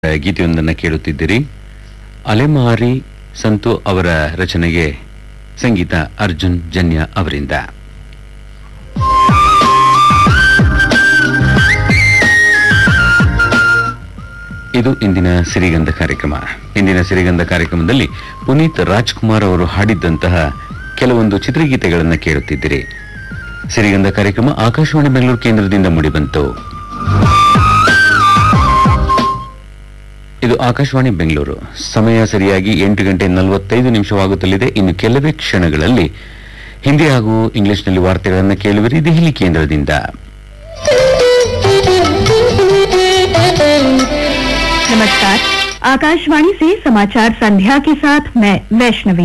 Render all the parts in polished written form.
ಗೀತೆಯೊಂದನ್ನು ಕೇಳುತ್ತಿದ್ದೀರಿ. ಅಲೆಮಾರಿ ಸಂತು ಅವರ ರಚನೆಗೆ ಸಂಗೀತ ಅರ್ಜುನ್ ಜನ್ಯ ಅವರಿಂದ. ಇದು ಇಂದಿನ ಸಿರಿಗಂಧ ಕಾರ್ಯಕ್ರಮ. ಇಂದಿನ ಸಿರಿಗಂಧ ಕಾರ್ಯಕ್ರಮದಲ್ಲಿ ಪುನೀತ್ ರಾಜ್ಕುಮಾರ್ ಅವರು ಹಾಡಿದ್ದಂತಹ ಕೆಲವೊಂದು ಚಿತ್ರಗೀತೆಗಳನ್ನು ಕೇಳುತ್ತಿದ್ದೀರಿ. ಸಿರಿಗಂಧ ಕಾರ್ಯಕ್ರಮ ಆಕಾಶವಾಣಿ ಬೆಂಗಳೂರು ಕೇಂದ್ರದಿಂದ ಮೂಡಿಬಂತು. ಇದು ಆಕಾಶವಾಣಿ ಬೆಂಗಳೂರು. ಸಮಯ ಸರಿಯಾಗಿ 8:45 ಇನ್ನು ಕೆಲವೇ ಕ್ಷಣಗಳಲ್ಲಿ ಹಿಂದಿ ಹಾಗೂ ಇಂಗ್ಲಿಷ್ನಲ್ಲಿ ವಾರ್ತೆಗಳನ್ನು ಕೇಳುವಿರಿ ದೆಹಲಿ ಕೇಂದ್ರದಿಂದ. नमस्कार, आकाशवाणी से समाचार संध्या के साथ मैं वैष्णवी।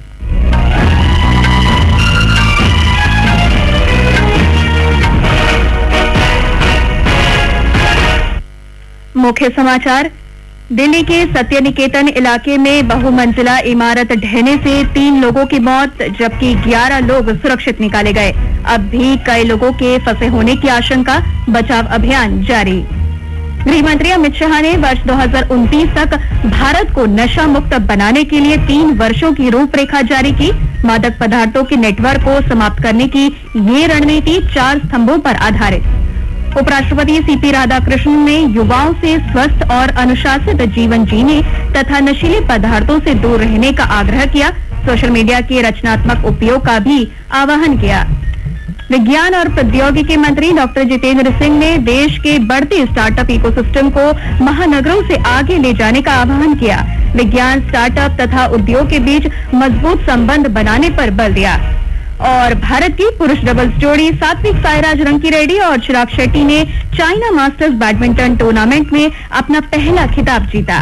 मुख्य समाचार. दिल्ली के सत्य निकेतन इलाके में बहुमंजिला इमारत ढहने से 3 लोगों की मौत जबकि 11 लोग सुरक्षित निकाले गए. अब भी कई लोगों के फंसे होने की आशंका. बचाव अभियान जारी. गृह मंत्री अमित शाह ने वर्ष 2029 तक भारत को नशा मुक्त बनाने के लिए 3 वर्षों की रूपरेखा जारी की. मादक पदार्थों के नेटवर्क को समाप्त करने की ये रणनीति 4 स्तंभों पर आधारित. उपराष्ट्रपति सीपी राधाकृष्णन ने युवाओं से स्वस्थ और अनुशासित जीवन जीने तथा नशीले पदार्थों से दूर रहने का आग्रह किया. सोशल मीडिया के रचनात्मक उपयोग का भी आह्वान किया. विज्ञान और प्रौद्योगिकी मंत्री डॉक्टर जितेंद्र सिंह ने देश के बढ़ते स्टार्टअप इकोसिस्टम को महानगरों से आगे ले जाने का आह्वान किया. विज्ञान, स्टार्टअप तथा उद्योग के बीच मजबूत संबंध बनाने पर बल दिया. और भारत की पुरुष डबल्स जोड़ी सात्विक साईराज रंकीरेड्डी और चिराग शेट्टी ने चाइना मास्टर्स बैडमिंटन टूर्नामेंट में अपना पहला खिताब जीता.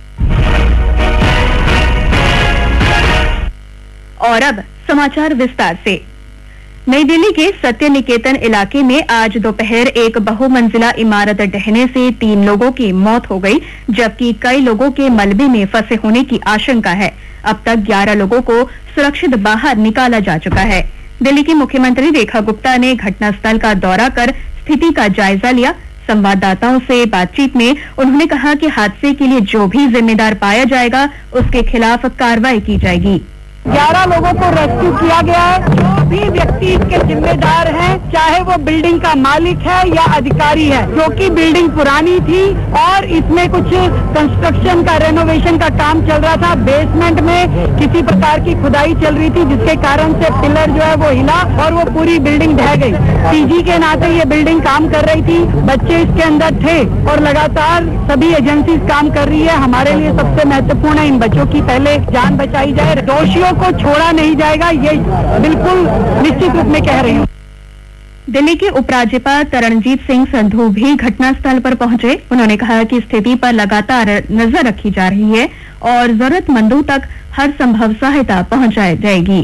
और अब समाचार विस्तार से. नई दिल्ली के सत्य निकेतन इलाके में आज दोपहर एक बहुमंजिला इमारत ढहने से 3 लोगों की मौत हो गई जबकि कई लोगों के मलबे में फंसे होने की आशंका है. अब तक 11 लोगों को सुरक्षित बाहर निकाला जा चुका है. दिल्ली की मुख्यमंत्री रेखा गुप्ता ने घटनास्थल का दौरा कर स्थिति का जायजा लिया. संवाददाताओं से बातचीत में उन्होंने कहा कि हादसे के लिए जो भी जिम्मेदार पाया जाएगा उसके खिलाफ कार्रवाई की जाएगी. 11 लोगों को रेस्क्यू किया गया है. जो भी व्यक्ति इसके जिम्मेदार हैं, चाहे वो बिल्डिंग का मालिक है या अधिकारी है, जो कि बिल्डिंग पुरानी थी और इसमें कुछ कंस्ट्रक्शन का रेनोवेशन का काम चल रहा था. बेसमेंट में किसी प्रकार की खुदाई चल रही थी जिसके कारण से पिलर जो है वो हिला और वो पूरी बिल्डिंग ढह गई. पीजी के नाते ये बिल्डिंग काम कर रही थी, बच्चे इसके अंदर थे और लगातार सभी एजेंसी काम कर रही है. हमारे लिए सबसे महत्वपूर्ण है इन बच्चों की पहले जान बचाई जाए. दोषियों को छोड़ा नहीं जाएगा, ये बिल्कुल निश्चित रूप में कह रही हूँ. दिल्ली के उपराज्यपाल तरणजीत सिंह संधू भी घटनास्थल पर पहुंचे. उन्होंने कहा कि स्थिति पर लगातार नजर रखी जा रही है और जरूरतमंदों तक हर संभव सहायता पहुंचाई जाएगी.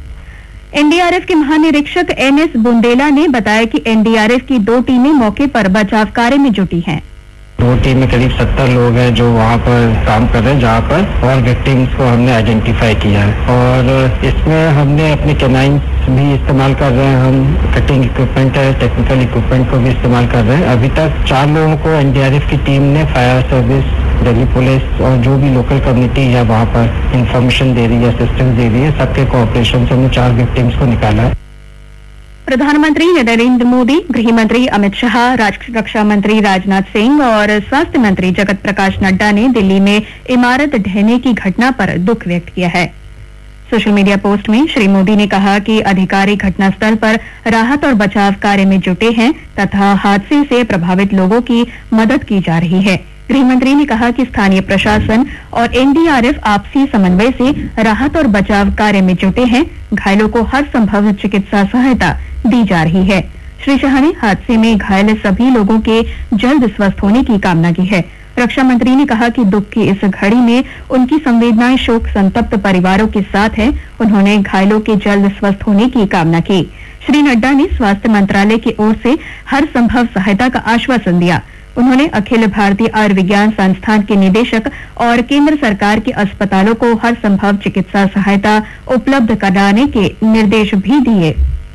एनडीआरएफ के महानिरीक्षक एनएस बुंदेला ने बताया कि एनडीआरएफ की 2 टीमें मौके पर बचाव कार्य में जुटी हैं. 2 टीम में करीब 70 लोग हैं जो वहाँ पर काम कर रहे हैं, जहाँ पर और विक्टिम्स को हमने आइडेंटिफाई किया है. और इसमें हमने अपने कैनाइंस भी इस्तेमाल कर रहे हैं. हम कटिंग इक्विपमेंट है, टेक्निकल इक्विपमेंट को भी इस्तेमाल कर रहे हैं. अभी तक 4 लोगों को एनडीआरएफ की टीम ने, फायर सर्विस, दिल्ली पुलिस और जो भी लोकल कम्युनिटी है वहाँ पर इंफॉर्मेशन दे रही है, असिस्टेंस दे रही है, सबके कोऑपरेशन से हमने 4 विक्टिम्स को निकाला है. प्रधानमंत्री नरेंद्र मोदी, गृह मंत्री अमित शाह, रक्षा मंत्री राजनाथ सिंह और स्वास्थ्य मंत्री जगत प्रकाश नड्डा ने दिल्ली में इमारत ढहने की घटना पर दुख व्यक्त किया है. सोशल मीडिया पोस्ट में श्री मोदी ने कहा कि अधिकारी घटनास्थल पर राहत और बचाव कार्य में जुटे हैं तथा हादसे से प्रभावित लोगों की मदद की जा रही है. गृह मंत्री ने कहा कि स्थानीय प्रशासन और एनडीआरएफ आपसी समन्वय से राहत और बचाव कार्य में जुटे हैं. घायलों को हर संभव चिकित्सा सहायता दी जा रही है. श्री शाह ने हादसे में घायल सभी लोगों के जल्द स्वस्थ होने की कामना की है. रक्षा मंत्री ने कहा कि दुख की इस घड़ी में उनकी संवेदनाएं शोक संतप्त परिवारों के साथ हैं. उन्होंने घायलों के जल्द स्वस्थ होने की कामना की. श्री नड्डा ने स्वास्थ्य मंत्रालय की ओर से हर संभव सहायता का आश्वासन दिया. उन्होंने अखिल भारतीय आयुर्विज्ञान संस्थान के निदेशक और केंद्र सरकार के अस्पतालों को हर संभव चिकित्सा सहायता उपलब्ध कराने के निर्देश भी दिए.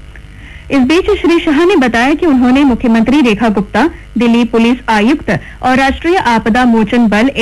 इस बीच श्री शाह ने बताया कि उन्होंने मुख्यमंत्री रेखा गुप्ता, दिल्ली पुलिस आयुक्त और राष्ट्रीय आपदा मोचन बल